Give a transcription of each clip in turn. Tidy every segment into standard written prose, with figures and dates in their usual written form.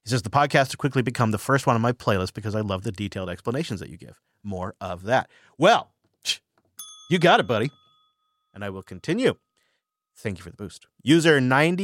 He says, the podcast has quickly become the first one on my playlist because I love the detailed explanations that you give. More of that. Well, you got it, buddy. And I will continue. Thank you for the boost. User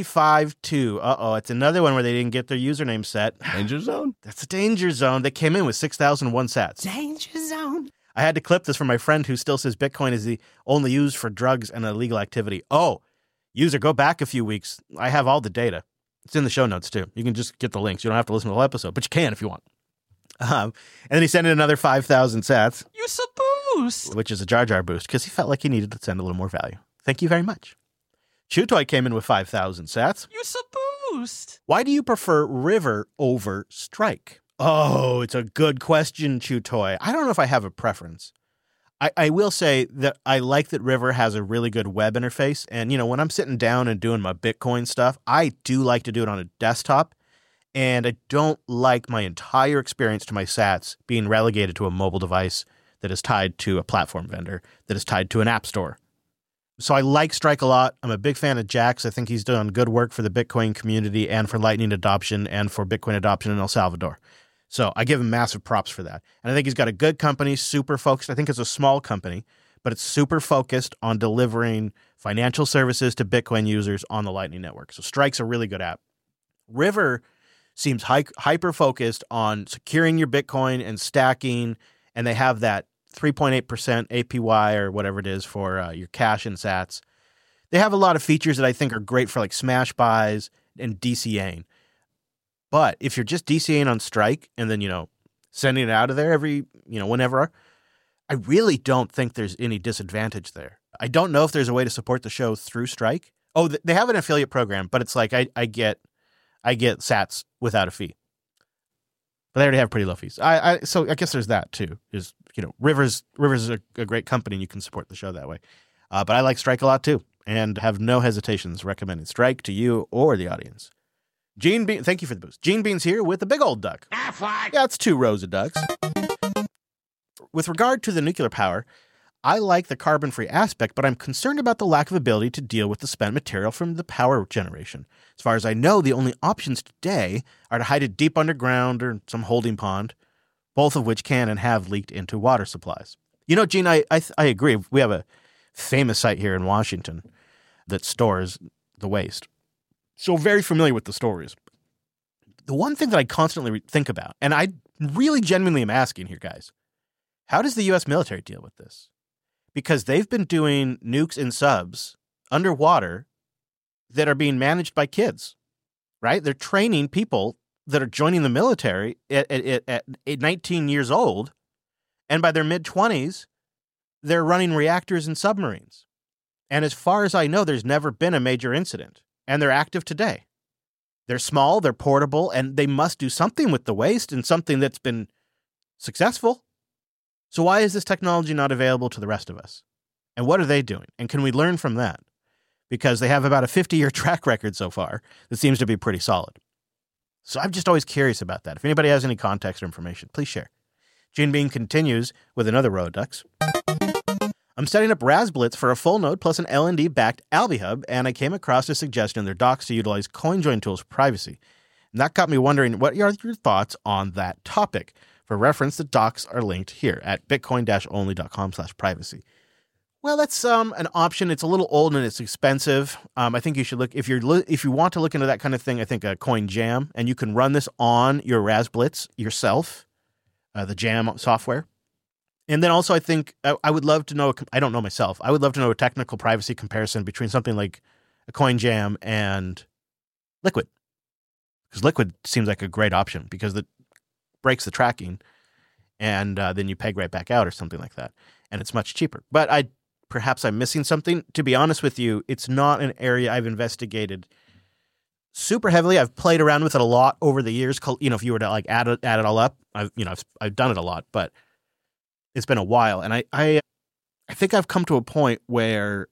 952. Uh-oh, it's another one where they didn't get their username set. Danger zone? That's a danger zone. They came in with 6,001 sats. Danger zone. I had to clip this from my friend who still says Bitcoin is the only used for drugs and illegal activity. Oh, user, go back a few weeks. I have all the data. It's in the show notes, too. You can just get the links. You don't have to listen to the whole episode, but you can if you want. And then he sent in another 5,000 sats. Use a boost. Which is a Jar Jar boost, because he felt like he needed to send a little more value. Thank you very much. Chutoy came in with 5,000 sats. Use a boost. Why do you prefer River over Strike? Oh, it's a good question, Chutoy. I don't know if I have a preference. I will say that I like that River has a really good web interface. And, when I'm sitting down and doing my Bitcoin stuff, I do like to do it on a desktop. And I don't like my entire experience to my sats being relegated to a mobile device that is tied to a platform vendor, that is tied to an app store. So I like Strike a lot. I'm a big fan of Jax. I think he's done good work for the Bitcoin community and for Lightning adoption and for Bitcoin adoption in El Salvador. So I give him massive props for that. And I think he's got a good company, super focused. I think it's a small company, but it's super focused on delivering financial services to Bitcoin users on the Lightning Network. So Strike's a really good app. River seems hyper-focused on securing your Bitcoin and stacking, and they have that 3.8% APY or whatever it is for your cash and sats. They have a lot of features that I think are great for like smash buys and DCAing. But if you're just DCAing on Strike and then, sending it out of there every, whenever, I really don't think there's any disadvantage there. I don't know if there's a way to support the show through Strike. Oh, they have an affiliate program, but it's like I get sats without a fee. But they already have pretty low fees. So I guess there's that too. Is River's a great company and you can support the show that way. But I like Strike a lot too, and have no hesitations recommending Strike to you or the audience. Gene Bean, thank you for the boost. Gene Bean's here with a big old duck. Yeah, it's 2 rows of ducks. With regard to the nuclear power, I like the carbon-free aspect, but I'm concerned about the lack of ability to deal with the spent material from the power generation. As far as I know, the only options today are to hide it deep underground or some holding pond, both of which can and have leaked into water supplies. Gene, I agree. We have a famous site here in Washington that stores the waste. So very familiar with the stories. The one thing that I constantly think about, and I really genuinely am asking here, guys, how does the U.S. military deal with this? Because they've been doing nukes and subs underwater that are being managed by kids, right? They're training people that are joining the military at 19 years old, and by their mid-20s, they're running reactors and submarines. And as far as I know, there's never been a major incident, and they're active today. They're small, they're portable, and they must do something with the waste and something that's been successful. So why is this technology not available to the rest of us? And what are they doing? And can we learn from that? Because they have about a 50-year track record so far that seems to be pretty solid. So I'm just always curious about that. If anybody has any context or information, please share. Gene Bean continues with another row of ducks. I'm setting up RasBlitz for a full node plus an LND-backed AlbiHub, and I came across a suggestion in their docs to utilize CoinJoin tools for privacy. And that got me wondering, what are your thoughts on that topic? For reference, the docs are linked here at bitcoin-only.com/privacy. Well, that's an option. It's a little old and it's expensive. I think you should look if you want to look into that kind of thing. I think CoinJam, and you can run this on your RasBlitz yourself, the Jam software. And then also, I think I would love to know. I don't know myself. I would love to know a technical privacy comparison between something like a CoinJam and Liquid, because Liquid seems like a great option because it breaks the tracking, and then you peg right back out or something like that, and it's much cheaper. But perhaps I'm missing something. To be honest with you, it's not an area I've investigated super heavily. I've played around with it a lot over the years. If you were to like add it all up, I've done it a lot, but it's been a while. And I think I've come to a point where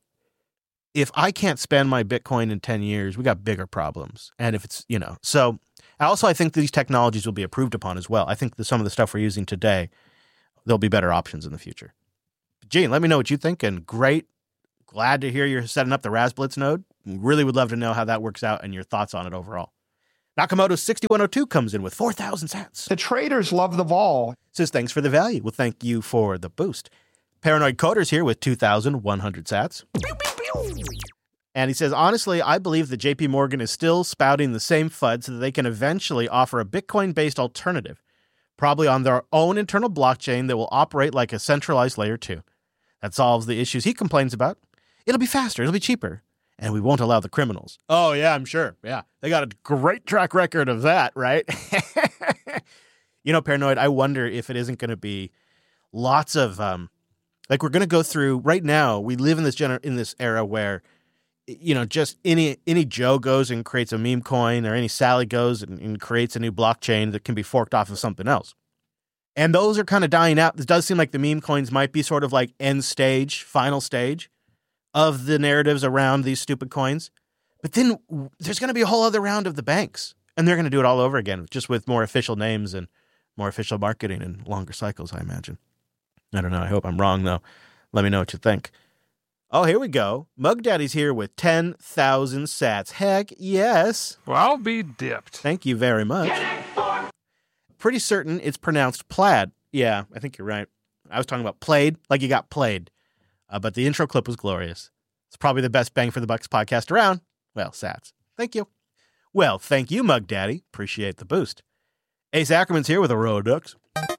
if I can't spend my Bitcoin in 10 years, we got bigger problems. And if it's, so I think these technologies will be approved upon as well. I think that some of the stuff we're using today, there'll be better options in the future. Gene, let me know what you think. And great. Glad to hear you're setting up the RasBlitz node. Really would love to know how that works out and your thoughts on it overall. Nakamoto 6102 comes in with 4,000 sats. The traders love the vol. Says, thanks for the value. Well, thank you for the boost. Paranoid Coder's here with 2,100 sats. And he says, honestly, I believe that JP Morgan is still spouting the same FUD so that they can eventually offer a Bitcoin-based alternative, probably on their own internal blockchain that will operate like a centralized layer 2. That solves the issues he complains about. It'll be faster, it'll be cheaper, and we won't allow the criminals. Oh, yeah, I'm sure. Yeah, they got a great track record of that, right? Paranoid, I wonder if it isn't going to be lots of, we're going to go through, right now, we live in this era where, just any Joe goes and creates a meme coin, or any Sally goes and creates a new blockchain that can be forked off of something else. And those are kind of dying out. It does seem like the meme coins might be sort of like end stage, final stage of the narratives around these stupid coins. But then there's going to be a whole other round of the banks, and they're going to do it all over again, just with more official names and more official marketing and longer cycles, I imagine. I don't know. I hope I'm wrong, though. Let me know what you think. Oh, here we go. Mug Daddy's here with 10,000 sats. Heck yes. Well, I'll be dipped. Thank you very much. Pretty certain it's pronounced plaid. Yeah, I think you're right. I was talking about played, like you got played. But the intro clip was glorious. It's probably the best bang for the bucks podcast around. Well, sats. Thank you. Well, thank you, Mug Daddy. Appreciate the boost. Ace Ackerman's here with a Rodux.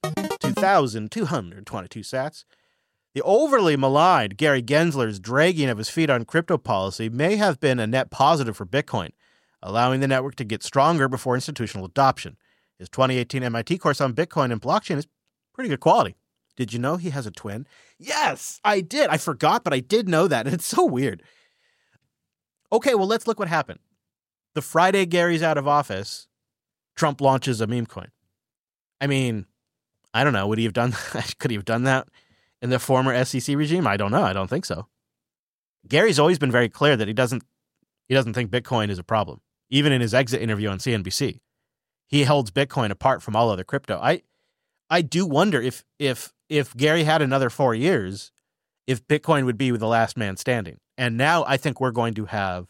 2,222 sats. The overly maligned Gary Gensler's dragging of his feet on crypto policy may have been a net positive for Bitcoin, allowing the network to get stronger before institutional adoption. His 2018 MIT course on Bitcoin and blockchain is pretty good quality. Did you know he has a twin? Yes, I did. I forgot, but I did know that, and it's so weird. Okay, well, let's look what happened. The Friday Gary's out of office, Trump launches a meme coin. I mean, I don't know. Would he have done that? Could he have done that in the former SEC regime? I don't know. I don't think so. Gary's always been very clear that he doesn't think Bitcoin is a problem, even in his exit interview on CNBC. He holds Bitcoin apart from all other crypto. I do wonder if Gary had another 4 years, if Bitcoin would be the last man standing. And now I think we're going to have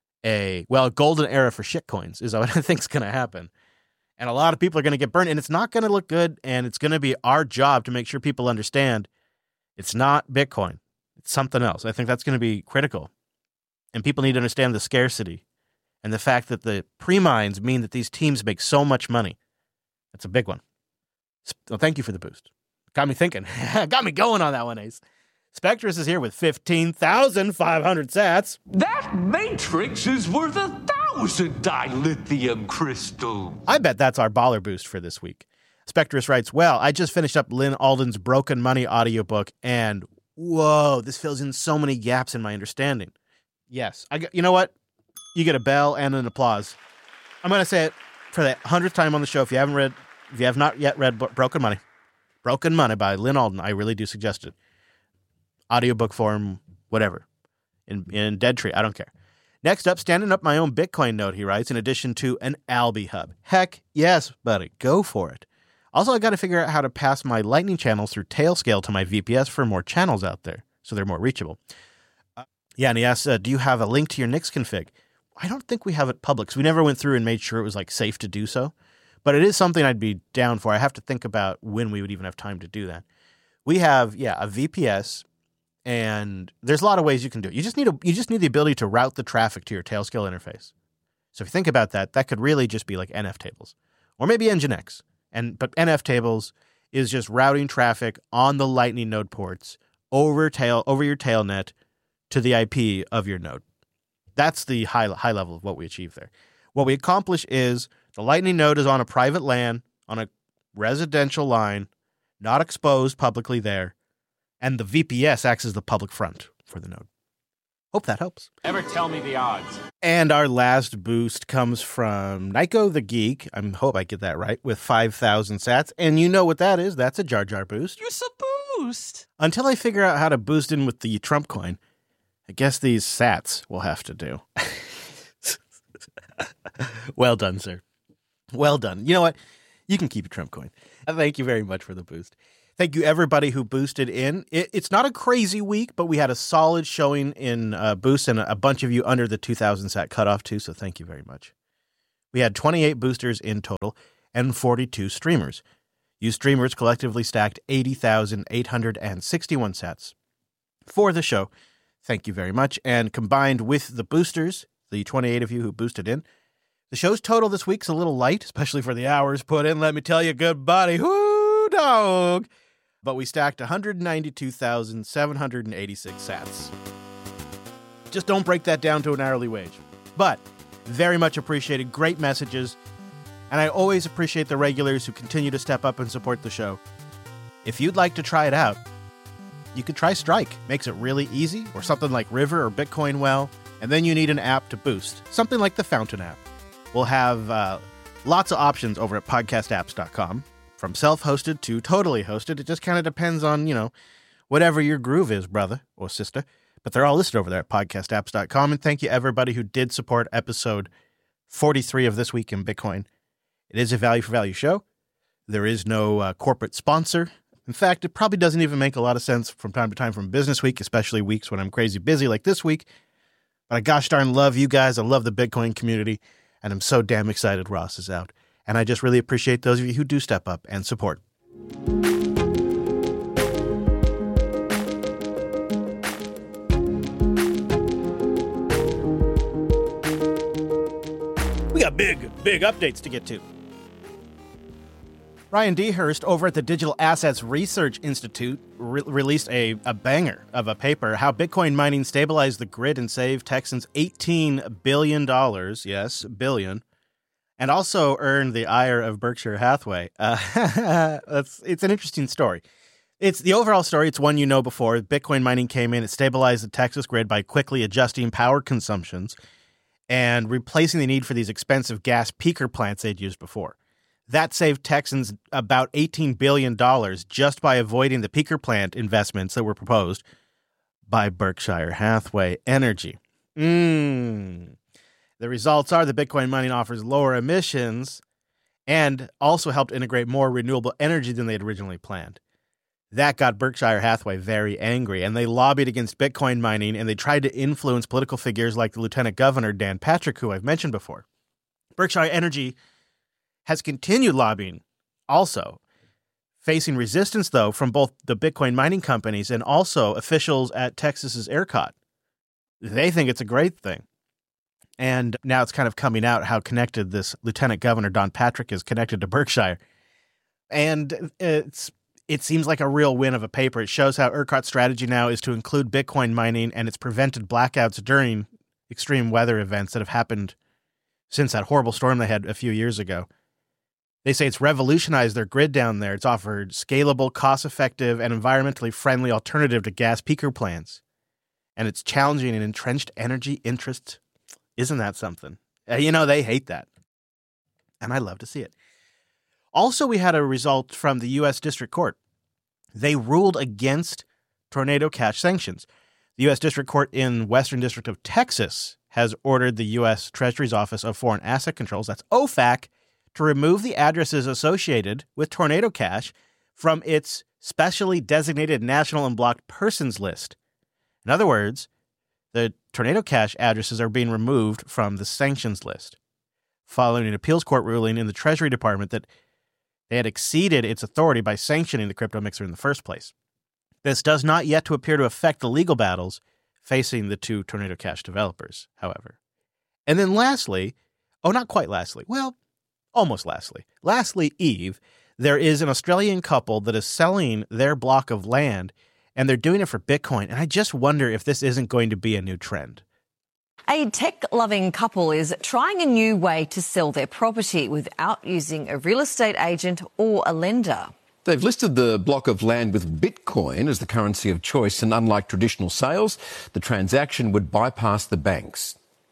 a golden era for shitcoins is what I think is going to happen. And a lot of people are going to get burned, and it's not going to look good, and it's going to be our job to make sure people understand it's not Bitcoin. It's something else. I think that's going to be critical. And people need to understand the scarcity and the fact that the pre-mines mean that these teams make so much money. That's a big one. So thank you for the boost. Got me thinking. Got me going on that one, Ace. Spectrus is here with 15,500 sats. That matrix is worth 1,000 dilithium crystals. I bet that's our baller boost for this week. Spectrus writes, well, I just finished up Lynn Alden's Broken Money audiobook, and whoa, this fills in so many gaps in my understanding. Yes. You know what? You get a bell and an applause. I'm going to say it for the 100th time on the show. If you have not yet read Broken Money by Lynn Alden, I really do suggest it. Audiobook form, whatever. In Dead Tree, I don't care. Next up, standing up my own Bitcoin node, he writes, in addition to an Alby hub. Heck yes, buddy. Go for it. Also, I got to figure out how to pass my Lightning channels through Tailscale to my VPS for more channels out there, so they're more reachable. And he asks, do you have a link to your Nix config? I don't think we have it public, so we never went through and made sure it was safe to do so. But it is something I'd be down for. I have to think about when we would even have time to do that. We have, a VPS, and there's a lot of ways you can do it. You just need the ability to route the traffic to your Tailscale interface. So if you think about that, that could really just be like NF tables, or maybe Nginx. But NF tables is just routing traffic on the Lightning node ports over your tailnet to the IP of your node. That's the high level of what we achieve there. What we accomplish is the Lightning node is on a private LAN on a residential line, not exposed publicly there, and the VPS acts as the public front for the node. Hope that helps. Never tell me the odds. And our last boost comes from Nico the Geek. I hope I get that right, with 5,000 sats. And you know what that is. That's a Jar Jar boost. You're a boost. Until I figure out how to boost in with the Trump coin, I guess these sats will have to do. Well done, sir. Well done. You know what? You can keep your Trump coin. Thank you very much for the boost. Thank you, everybody who boosted in. It's not a crazy week, but we had a solid showing in boosts, and a bunch of you under the 2,000 sat cutoff, too, so thank you very much. We had 28 boosters in total and 42 streamers. You streamers collectively stacked 80,861 sats for the show. Thank you very much. And combined with the boosters, the 28 of you who boosted in, the show's total this week's a little light, especially for the hours put in. Let me tell you, good buddy. Whoo, dog. But we stacked 192,786 sats. Just don't break that down to an hourly wage. But very much appreciated. Great messages. And I always appreciate the regulars who continue to step up and support the show. If you'd like to try it out, you could try Strike. Makes it really easy, or something like River or Bitcoin Well, and then you need an app to boost, something like the Fountain app. We'll have lots of options over at podcastapps.com, from self-hosted to totally hosted. It just kind of depends on, whatever your groove is, brother or sister. But they're all listed over there at podcastapps.com. And thank you, everybody who did support episode 43 of This Week in Bitcoin. It is a value-for-value show. There is no corporate sponsor. In fact, it probably doesn't even make a lot of sense from time to time from Business Week, especially weeks when I'm crazy busy like this week. But I gosh darn love you guys. I love the Bitcoin community. And I'm so damn excited Ross is out. And I just really appreciate those of you who do step up and support. We got big updates to get to. Ryan Dehurst over at the Digital Assets Research Institute released a banger of a paper, How Bitcoin Mining Stabilized the Grid and Saved Texans $18 billion, yes, billion, and also earned the ire of Berkshire Hathaway. It's an interesting story. It's the overall story. It's one you know before. Bitcoin mining came in. It stabilized the Texas grid by quickly adjusting power consumptions and replacing the need for these expensive gas peaker plants they'd used before. That saved Texans about $18 billion just by avoiding the peaker plant investments that were proposed by Berkshire Hathaway Energy. The results are that Bitcoin mining offers lower emissions and also helped integrate more renewable energy than they had originally planned. That got Berkshire Hathaway very angry, and they lobbied against Bitcoin mining, and they tried to influence political figures like the Lieutenant Governor, Dan Patrick, who I've mentioned before. Berkshire Energy has continued lobbying also, facing resistance, though, from both the Bitcoin mining companies and also officials at Texas's ERCOT. They think it's a great thing. And now it's kind of coming out how connected this Lieutenant Governor, Don Patrick, is connected to Berkshire. And it seems like a real win of a paper. It shows how ERCOT's strategy now is to include Bitcoin mining, and it's prevented blackouts during extreme weather events that have happened since that horrible storm they had a few years ago. They say it's revolutionized their grid down there. It's offered scalable, cost-effective, and environmentally friendly alternative to gas peaker plants. And it's challenging an entrenched energy interests. Isn't that something? They hate that. And I love to see it. Also, we had a result from the U.S. District Court. They ruled against Tornado Cash sanctions. The U.S. District Court in Western District of Texas has ordered the U.S. Treasury's Office of Foreign Asset Controls, that's OFAC, to remove the addresses associated with Tornado Cash from its specially designated national and blocked persons list. In other words, the Tornado Cash addresses are being removed from the sanctions list, following an appeals court ruling in the Treasury Department that they had exceeded its authority by sanctioning the crypto mixer in the first place. This does not yet to appear to affect the legal battles facing the two Tornado Cash developers, however. And then lastly, not quite lastly, well, almost lastly. Lastly, Eve, there is an Australian couple that is selling their block of land, and they're doing it for Bitcoin. And I just wonder if this isn't going to be a new trend. A tech-loving couple is trying a new way to sell their property without using a real estate agent or a lender. They've listed the block of land with Bitcoin as the currency of choice, and unlike traditional sales, the transaction would bypass the banks.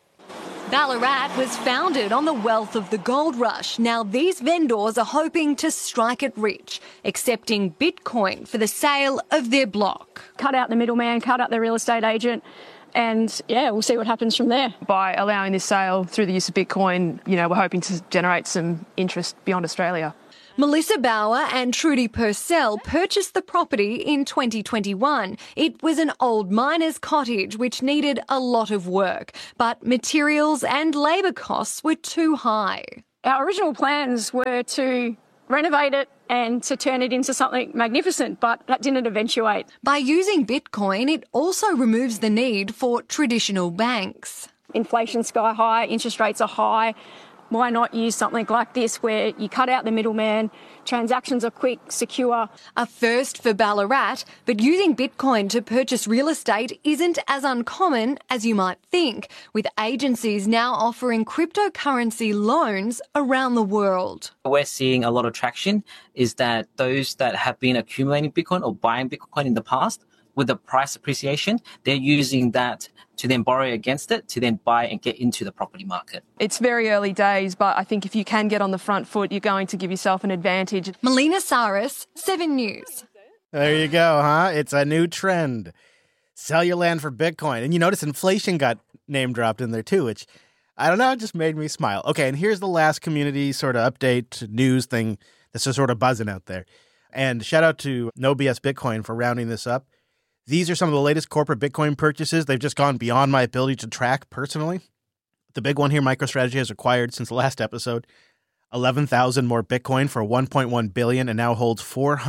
Ballarat was founded on the wealth of the gold rush. Now these vendors are hoping to strike it rich, accepting Bitcoin for the sale of their block. Cut out the middleman, cut out the real estate agent, and we'll see what happens from there. By allowing this sale through the use of Bitcoin, we're hoping to generate some interest beyond Australia. Melissa Bauer and Trudy Purcell purchased the property in 2021. It was an old miner's cottage which needed a lot of work, but materials and labour costs were too high. Our original plans were to renovate it and to turn it into something magnificent, but that didn't eventuate. By using Bitcoin, it also removes the need for traditional banks. Inflation's sky high, interest rates are high. Why not use something like this where you cut out the middleman, transactions are quick, secure? A first for Ballarat, but using Bitcoin to purchase real estate isn't as uncommon as you might think, with agencies now offering cryptocurrency loans around the world. We're seeing a lot of traction is that those that have been accumulating Bitcoin or buying Bitcoin in the past, with the price appreciation, they're using that to then borrow against it, to then buy and get into the property market. It's very early days, but I think if you can get on the front foot, you're going to give yourself an advantage. Melina Saris, 7 News. There you go, huh? It's a new trend. Sell your land for Bitcoin. And you notice inflation got name dropped in there too, which, I don't know, it just made me smile. Okay, and here's the last community sort of update news thing that's just sort of buzzing out there. And shout out to No BS Bitcoin for rounding this up. These are some of the latest corporate Bitcoin purchases. They've just gone beyond my ability to track personally. The big one here, MicroStrategy has acquired since the last episode 11,000 more Bitcoin for $1.1 billion and now holds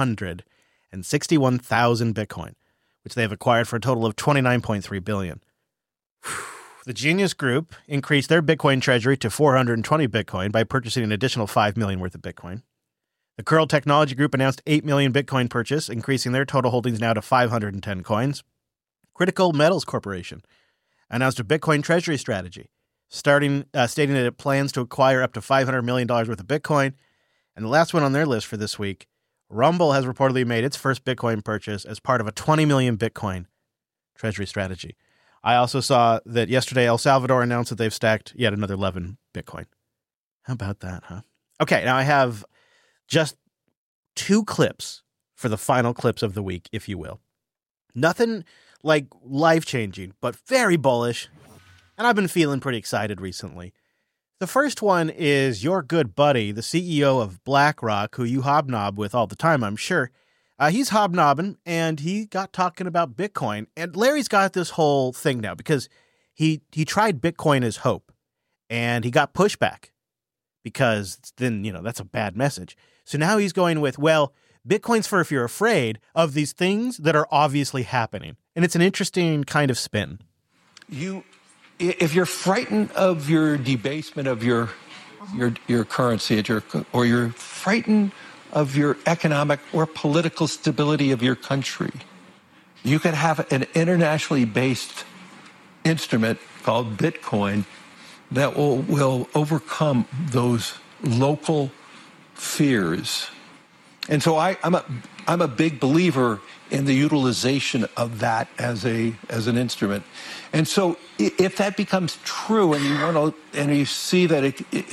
461,000 Bitcoin, which they have acquired for a total of $29.3 billion. The Genius Group increased their Bitcoin treasury to 420 Bitcoin by purchasing an additional 5 million worth of Bitcoin. The Curl Technology Group announced 8 million Bitcoin purchase, increasing their total holdings now to 510 coins. Critical Metals Corporation announced a Bitcoin treasury strategy, stating that it plans to acquire up to $500 million worth of Bitcoin. And the last one on their list for this week, Rumble has reportedly made its first Bitcoin purchase as part of a 20 million Bitcoin treasury strategy. I also saw that yesterday El Salvador announced that they've stacked yet another 11 Bitcoin. How about that, huh? Okay, now I have just 2 clips for the final clips of the week, if you will. Nothing like life-changing, but very bullish. And I've been feeling pretty excited recently. The first one is your good buddy, the CEO of BlackRock, who you hobnob with all the time, I'm sure. He's hobnobbing, and he got talking about Bitcoin. And Larry's got this whole thing now because he tried Bitcoin as hope, and he got pushback because then, that's a bad message. So now he's going with, well, Bitcoin's for if you're afraid of these things that are obviously happening. And it's an interesting kind of spin. If you're frightened of your debasement of your currency, or you're frightened of your economic or political stability of your country, you can have an internationally based instrument called Bitcoin that will overcome those local fears. And so I'm a big believer in the utilization of that as an instrument. And so if that becomes true and you see that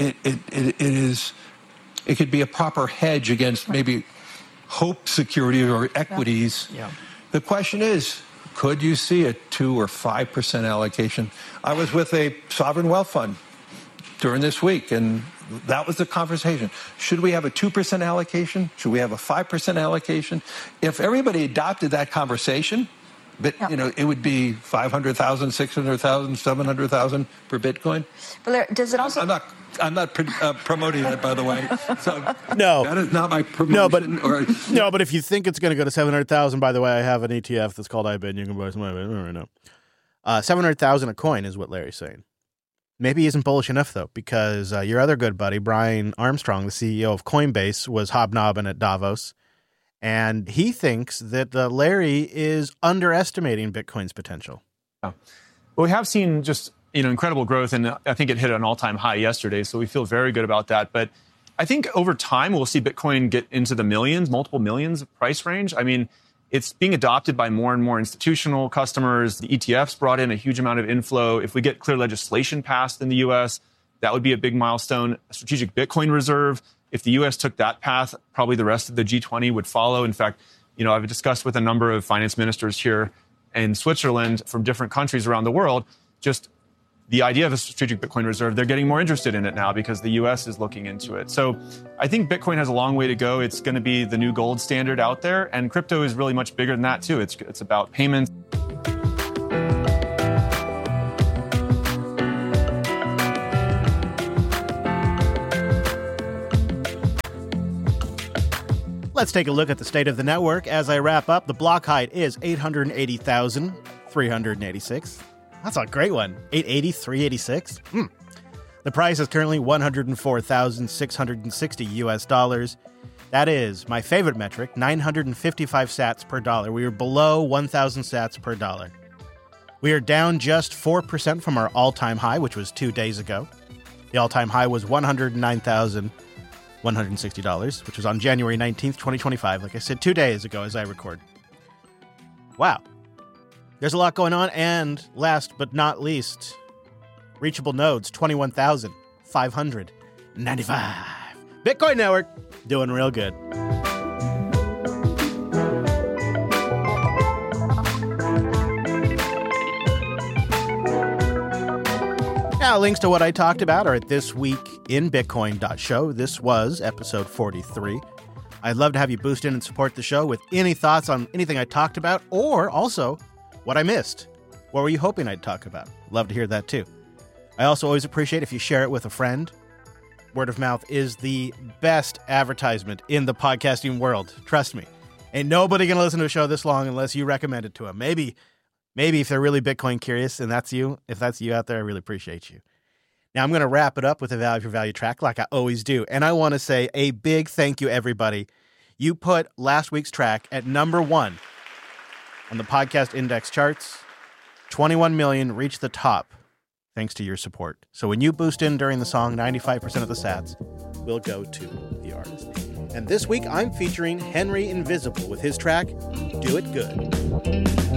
it could be a proper hedge against maybe hope security or equities, the question is, could you see a 2 or 5% allocation? I was with a sovereign wealth fund during this week, and that was the conversation. Should we have a 2% allocation? Should we have a 5% allocation? If everybody adopted that conversation, it would be 500,000, 600,000, 700,000 per Bitcoin. But does it also? I'm not promoting that, by the way. So no, that is not my promotion. No, but if you think it's going to go to 700,000, by the way, I have an ETF that's called iBit. You can buy some iBit right now. 700,000 a coin is what Larry's saying. Maybe he isn't bullish enough, though, because your other good buddy, Brian Armstrong, the CEO of Coinbase, was hobnobbing at Davos, and he thinks that Larry is underestimating Bitcoin's potential. Well, we have seen just incredible growth, and I think it hit an all-time high yesterday, so we feel very good about that. But I think over time, we'll see Bitcoin get into the millions, multiple millions price range. I mean, it's being adopted by more and more institutional customers. The ETFs brought in a huge amount of inflow. If we get clear legislation passed in the U.S., that would be a big milestone. A strategic Bitcoin reserve. If the U.S. took that path, probably the rest of the G20 would follow. In fact, I've discussed with a number of finance ministers here in Switzerland from different countries around the world, just the idea of a strategic Bitcoin reserve, they're getting more interested in it now because the US is looking into it. So I think Bitcoin has a long way to go. It's going to be the new gold standard out there. And crypto is really much bigger than that, too. It's about payments. Let's take a look at the state of the network. As I wrap up, the block height is 880,386. That's a great one. 880, 386. The price is currently 104,660 US dollars. That is my favorite metric, 955 sats per dollar. We are below 1,000 sats per dollar. We are down just 4% from our all-time high, which was 2 days ago. The all-time high was $109,160, which was on January 19th, 2025. Like I said, 2 days ago as I record. Wow. There's a lot going on, and last but not least, reachable nodes, 21,595. Bitcoin Network, doing real good. Now, links to what I talked about are at thisweekinbitcoin.show. This was episode 43. I'd love to have you boost in and support the show with any thoughts on anything I talked about, or also what I missed. What were you hoping I'd talk about? Love to hear that too. I also always appreciate if you share it with a friend. Word of mouth is the best advertisement in the podcasting world. Trust me. Ain't nobody going to listen to a show this long unless you recommend it to them. Maybe if they're really Bitcoin curious, and that's you, if that's you out there, I really appreciate you. Now I'm going to wrap it up with a value for value track like I always do. And I want to say a big thank you, everybody. You put last week's track at number 1 on the podcast index charts. 21 million reached the top thanks to your support. So when you boost in during the song, 95% of the sats will go to the artist. And this week I'm featuring Henry Invisible with his track, Do It Good.